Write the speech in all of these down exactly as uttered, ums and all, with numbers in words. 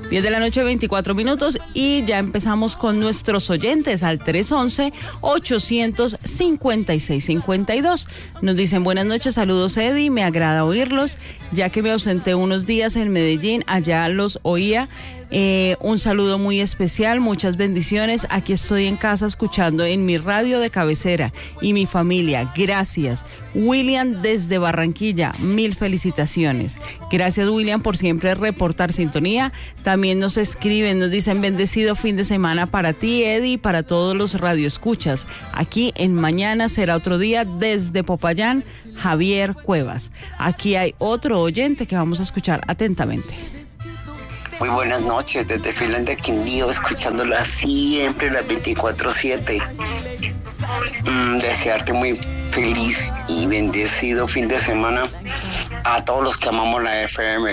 diez de la noche, veinticuatro minutos, y ya empezamos con nuestros oyentes al tres once, ochocientos cincuenta y seis cincuenta y dos. Nos dicen buenas noches, saludos Eddie, me agrada oírlos, ya que me ausenté unos días en Medellín, allá los oía. Eh, un saludo muy especial, muchas bendiciones. Aquí estoy en casa escuchando en mi radio de cabecera y mi familia. Gracias. William desde Barranquilla, mil felicitaciones. Gracias William por siempre reportar sintonía. También nos escriben, nos dicen bendecido fin de semana para ti Eddie y para todos los radioescuchas. Aquí en Mañana será otro día desde Popayán, Javier Cuevas. Aquí hay otro oyente que vamos a escuchar atentamente. Muy buenas noches, desde Finlandia, Quindío, escuchándola siempre las veinticuatro siete. Mm, desearte muy feliz y bendecido fin de semana a todos los que amamos la F M.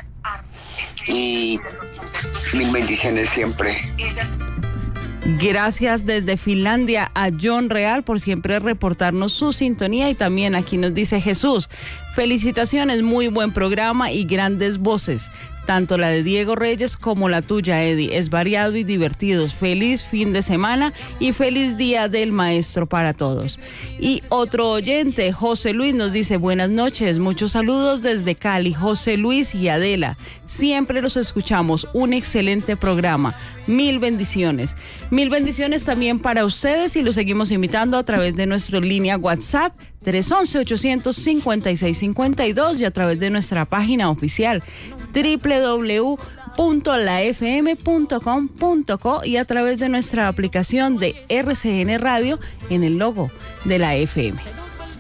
Y mil bendiciones siempre. Gracias desde Finlandia a John Real por siempre reportarnos su sintonía, y también aquí nos dice Jesús, felicitaciones, muy buen programa y grandes voces. Tanto la de Diego Reyes como la tuya, Eddie. Es variado y divertido. Feliz fin de semana y feliz día del maestro para todos. Y otro oyente, José Luis, nos dice buenas noches. Muchos saludos desde Cali. José Luis y Adela. Siempre los escuchamos. Un excelente programa. Mil bendiciones. Mil bendiciones también para ustedes, y los seguimos invitando a través de nuestra línea WhatsApp tres once, ochocientos cincuenta y seis cincuenta y dos y a través de nuestra página oficial doble u doble u doble u punto la f m punto com punto co y a través de nuestra aplicación de R C N Radio en el logo de la F M.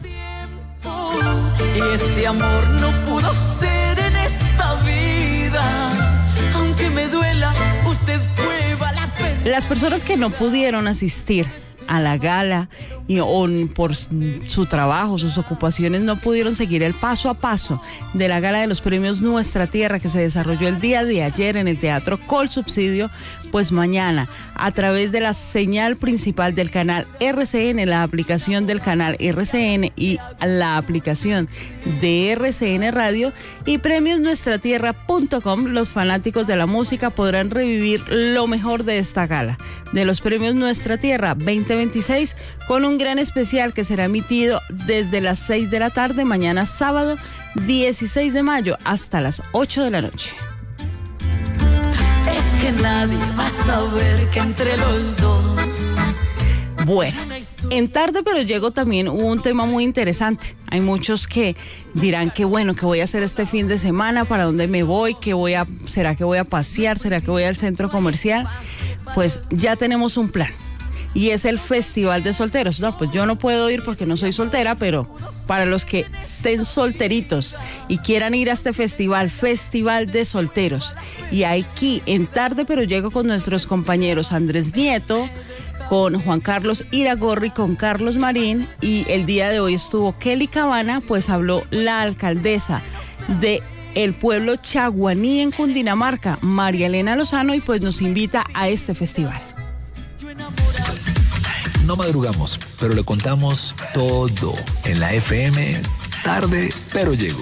Y este amor no pudo ser en esta vida, aunque me duela, usted prueba la pena. Las personas que no pudieron asistir a la gala y o por su trabajo, sus ocupaciones, no pudieron seguir el paso a paso de la gala de los premios Nuestra Tierra que se desarrolló el día de ayer en el Teatro Colsubsidio, pues mañana a través de la señal principal del canal R C N, la aplicación del canal R C N y la aplicación de R C N Radio y premios nuestra tierra punto com, los fanáticos de la música podrán revivir lo mejor de esta gala de los premios Nuestra Tierra veinte veintiséis con un gran especial que será emitido desde las seis de la tarde mañana sábado dieciséis de mayo hasta las ocho de la noche. Es que nadie va a saber que entre los dos. Bueno, en Tarde Pero Llego también hubo un tema muy interesante. Hay muchos que dirán que bueno, que voy a hacer este fin de semana, para dónde me voy, que voy a, será que voy a pasear, será que voy al centro comercial. Pues ya tenemos un plan. Y es el Festival de Solteros. No, pues yo no puedo ir porque no soy soltera, pero para los que estén solteritos y quieran ir a este festival, Festival de Solteros, y aquí en Tarde Pero Llego con nuestros compañeros Andrés Nieto, con Juan Carlos Iragorri, con Carlos Marín, y el día de hoy estuvo Kelly Cabana, pues habló la alcaldesa de el pueblo Chaguaní en Cundinamarca, María Elena Lozano, y pues nos invita a este festival. No madrugamos, pero le contamos todo en la F M. Tarde Pero Llego.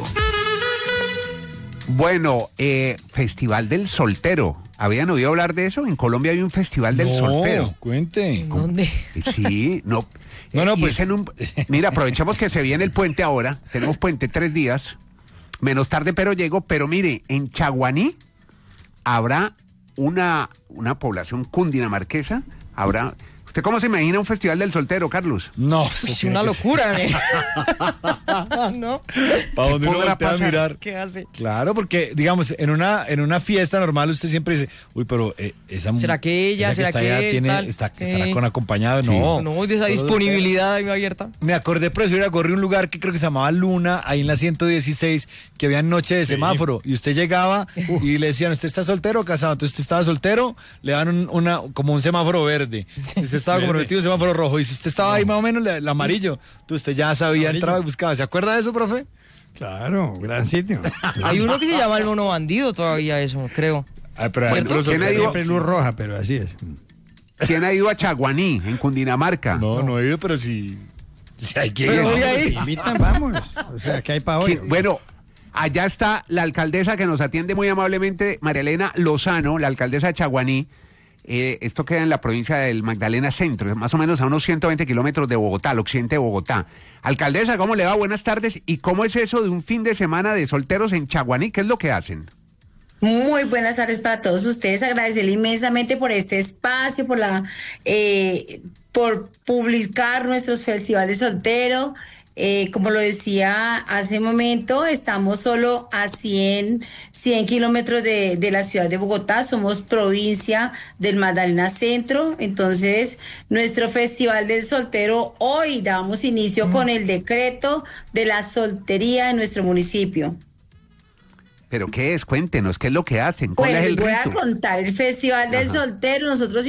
Bueno, eh, Festival del Soltero. ¿Habían oído hablar de eso? En Colombia hay un Festival del no, Soltero. Cuente. ¿Dónde? Sí, no. No, no, y pues. es en un, mira, aprovechemos que se viene el puente ahora. Tenemos puente tres días. Menos Tarde Pero Llego. Pero mire, en Chaguaní habrá una, una población cundinamarquesa. Habrá. ¿Usted cómo se imagina un Festival del Soltero, Carlos? No, Es una locura, ¿eh? ¿No? ¿Para dónde uno voltea a mirar? ¿Qué hace? Claro, porque, digamos, en una en una fiesta normal usted siempre dice, uy, pero eh, esa ¿Será que ella, esa será está que allá él, tiene, tal? está, Sí. estará con acompañado? Sí. No. No, de esa Solo disponibilidad ahí abierta. Me acordé, profesor Iragorri, un lugar que creo que se llamaba Luna, ahí en la ciento dieciséis, que había noche de semáforo, y usted llegaba y le decían, ¿usted está soltero o casado? Entonces usted estaba soltero, le daban un, una, como un semáforo verde. Si usted estaba comprometido, un semáforo rojo, y si usted estaba ahí más o menos, el amarillo, entonces usted ya sabía, entraba y buscaba. ¿Se acuerda de eso, profe? Claro, gran sitio. Hay uno que se llama el Mono Bandido todavía, eso, creo. Ah, pero Bueno, adentro ¿quién ha ido? Siempre luz roja, pero así es. ¿Quién ha ido a Chaguaní, en Cundinamarca? No, no he ido, pero si, si hay que ir. Pero vamos. voy a ir. Invitan, vamos. O sea, ¿qué hay para hoy? ¿Quién- Bueno, Allá está la alcaldesa que nos atiende muy amablemente, María Elena Lozano, la alcaldesa de Chaguaní. Eh, esto queda en la provincia del Magdalena Centro, más o menos a unos ciento veinte kilómetros de Bogotá, al occidente de Bogotá. Alcaldesa, ¿cómo le va? Buenas tardes. ¿Y cómo es eso de un fin de semana de solteros en Chaguaní? ¿Qué es lo que hacen? Muy buenas tardes para todos ustedes. Agradecerle inmensamente por este espacio, por la, eh, por publicar nuestros festivales solteros. Eh, como lo decía hace un momento, estamos solo a cien kilómetros de, de la ciudad de Bogotá, somos provincia del Magdalena Centro, entonces nuestro Festival del Soltero hoy damos inicio mm. con el decreto de la soltería en nuestro municipio. ¿Pero qué es? Cuéntenos, ¿qué es lo que hacen? ¿Cuál Pues es el les voy rito? a contar, el Festival del Ajá. Soltero, nosotros